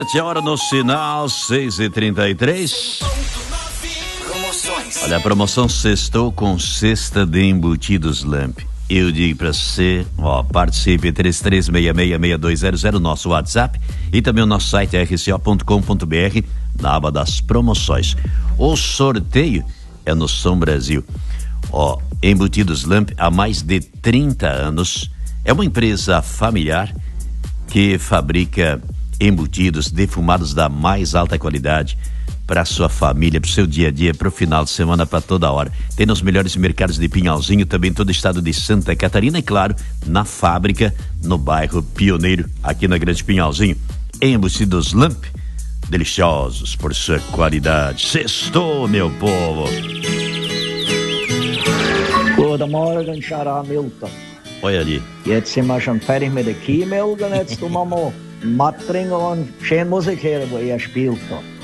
Hora no sinal, 6h33. Olha, a promoção sextou com cesta de embutidos Lamp. Eu digo pra você, participe 33666200, nosso WhatsApp e também o nosso site rco.com.br, na aba das promoções. O sorteio é no Som Brasil. Embutidos Lamp há mais de 30 anos. É uma empresa familiar que fabrica embutidos defumados da mais alta qualidade para sua família, para o seu dia a dia, para o final de semana, para toda hora. Tem nos melhores mercados de Pinhalzinho, também todo o estado de Santa Catarina e, claro, na fábrica, no bairro Pioneiro, aqui na Grande Pinhalzinho. Embutidos Lamp, deliciosos por sua qualidade. Sextou, meu povo! Good morning, Shara Milton. Olha ali. Jetzt sind wir schon fertig mit der Keymeldung. Jetzt tun wir mal Mattring und schön Musik hören, wo ihr spielt.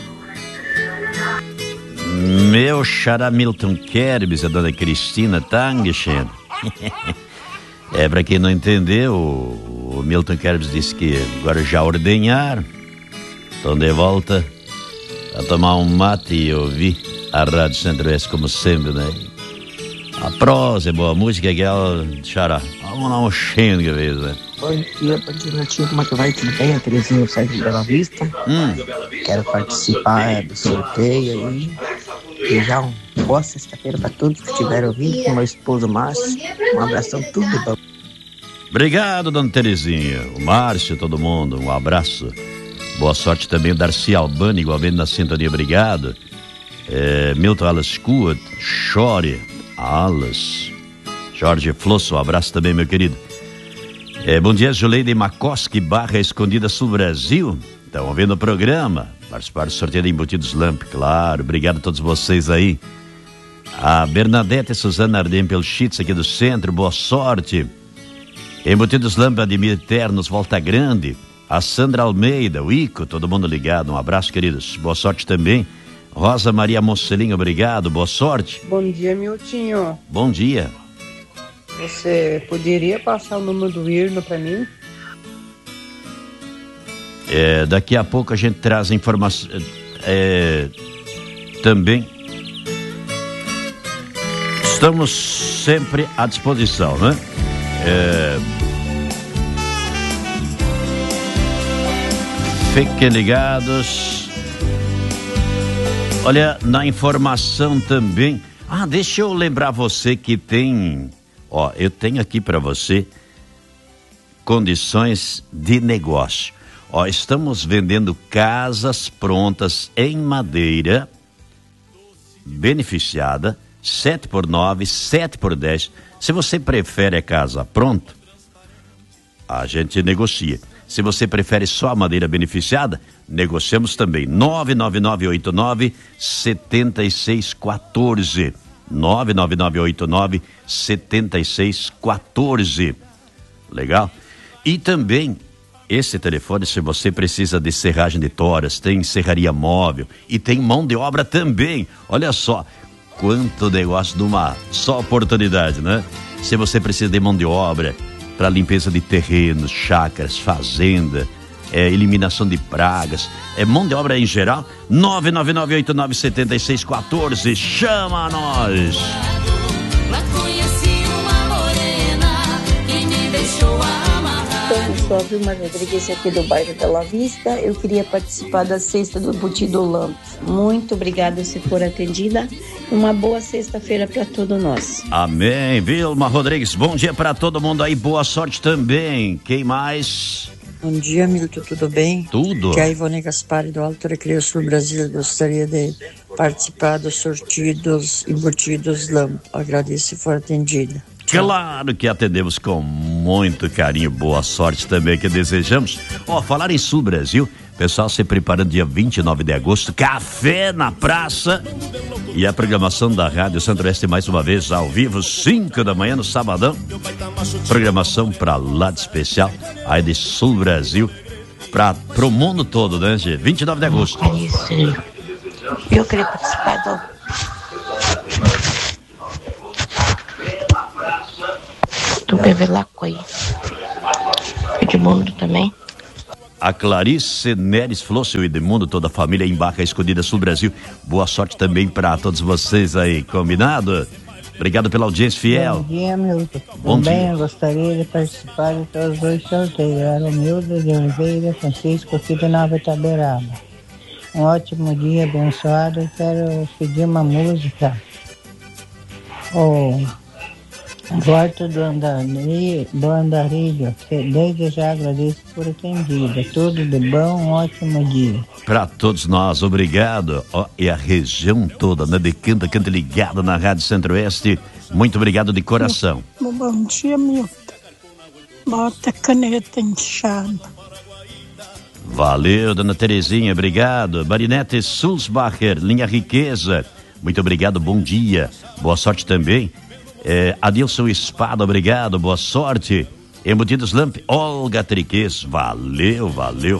Meu xará Milton Kerbis, a dona Cristina Tangchen. Pra quem não entendeu, o Milton Kerbis disse que agora já ordenharam, estão de volta a tomar um mate e ouvir a Rádio Centro-Oeste como sempre, né? A prosa é boa, a música é aquela, xará, vamos lá um cheio de vez, né? Bom dia, Tio, como é que vai? Tudo bem? A Terezinha, o Sérgio de Bela Vista. Quero participar do sorteio aí. E já uma boa sexta-feira para todos que estiveram ouvindo, com meu esposo Márcio. Um abração, tudo de bom. Obrigado, dona Terezinha, o Márcio, todo mundo, um abraço. Boa sorte também o Darcy Albani, igualmente na sintonia, obrigado. Milton Alas Kuat, Chore Alas, Jorge Flosso, um abraço também, meu querido. Bom dia, Juleide Makoski, Barra Escondida Sul Brasil. Estão ouvindo o programa, participar do sorteio de Embutidos Lamp, claro, obrigado a todos vocês aí. A Bernadette e Suzana Ardem Pelchitz aqui do centro, boa sorte. Embutidos Lamp, Ademir Ternos, Volta Grande. A Sandra Almeida, o Ico, todo mundo ligado, um abraço, queridos, boa sorte também. Rosa Maria Mocelinho, obrigado, boa sorte. Bom dia, Miltinho. Bom dia. Você poderia passar o número do Irno para mim? Daqui a pouco a gente traz informação também. Estamos sempre à disposição, né? Fiquem ligados. Olha, na informação também. Deixa eu lembrar você que tem... eu tenho aqui para você condições de negócio. Estamos vendendo casas prontas em madeira, beneficiada, 7x9, 7x10. Se você prefere a casa pronta, a gente negocia. Se você prefere só a madeira beneficiada, negociamos também. 99989-7614. 99989-7614. Legal? E também, esse telefone, se você precisa de serragem de toras, tem serraria móvel e tem mão de obra também. Olha só, quanto negócio numa só oportunidade, né? Se você precisa de mão de obra para limpeza de terrenos, chácaras, fazenda, eliminação de pragas, mão de obra em geral, 99989-7614, chama a nós. Sou a Vilma Rodrigues aqui do bairro Bela Vista. Eu queria participar da cesta do Embutido Lamp. Muito obrigada se for atendida. Uma boa sexta-feira para todos nós. Amém. Vilma Rodrigues, bom dia para todo mundo aí, boa sorte também. Quem mais? Bom dia, Milton, tudo bem? Tudo. Que é a Ivone Gaspari do Alto Recreio Sul Brasil. Gostaria de participar do sorteio dos Embutidos Lamp. Agradeço se for atendida. Claro que atendemos com muito carinho, boa sorte também que desejamos. Falar em Sul Brasil, pessoal se preparando dia 29 de agosto, café na praça e a programação da Rádio Centro-Oeste mais uma vez ao vivo, 5 da manhã no sabadão. Programação pra lá de especial, aí de Sul Brasil, pro mundo todo, né, gente? 29 de agosto. É isso, eu queria participar do... do Bevelaco aí. Edmundo também. A Clarice Neres falou, seu Edmundo, toda a família em Barra Escondida, Sul Brasil. Boa sorte também para todos vocês aí, combinado? Obrigado pela audiência fiel. Bom dia, Milton. Bom Também dia. eu gostaria de participar de todos os dois sorteios. Era o Milton de Oliveira, Francisco aqui de Nova Itaberaba. Um ótimo dia, abençoado. Eu quero pedir uma música. O Volta do Andarilho, que desde já agradeço por atendida. Tudo de bom, um ótimo dia. Para todos nós, obrigado. E a região toda, né, de Canta ligada na Rádio Centro-Oeste. Muito obrigado de coração. Bom dia, Milton. Bota a caneta inchada. Valeu, dona Terezinha, obrigado. Marinete Sulzbacher, linha Riqueza. Muito obrigado, bom dia. Boa sorte também. Adilson Espada, obrigado, boa sorte. Embutidos Lamp, Olga Triques, valeu.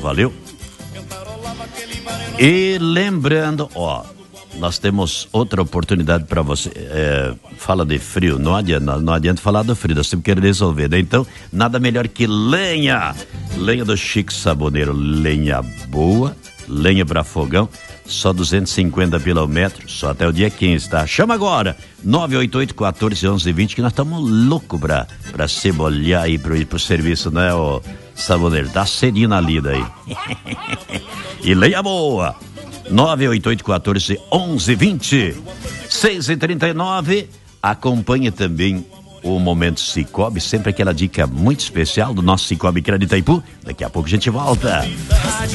E lembrando, nós temos outra oportunidade para você. Fala de frio, não adianta falar do frio, nós temos que resolver, né? Então, nada melhor que lenha do Chico Saboneiro, lenha boa, lenha para fogão. Só 250 pelo metro, só até o dia 15, tá? Chama agora, 988-14-11-20, que nós estamos loucos pra cebolhar aí pro serviço, né, ô Saboneiro? Tá cedinho na lida aí. E leia boa, 988-14-11-20, 6h39, acompanhe também o Momento Cicobi, sempre aquela dica muito especial do nosso Cicobi Crédito Itaipu. Daqui a pouco a gente volta.